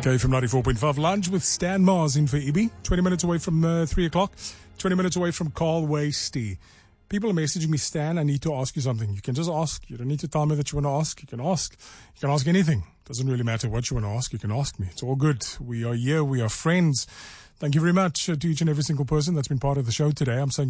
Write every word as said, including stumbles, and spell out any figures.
Okay, from ninety-four point five, lunch with Stan Mars in for Ibi. twenty minutes away from uh, three o'clock. twenty minutes away from Carl Wasty. People are messaging me, Stan, I need to ask you something. You can just ask. You don't need to tell me that you want to ask. You can ask. You can ask anything. Doesn't really matter what you want to ask. You can ask me. It's all good. We are here. We are friends. Thank you very much uh, to each and every single person that's been part of the show today. I'm saying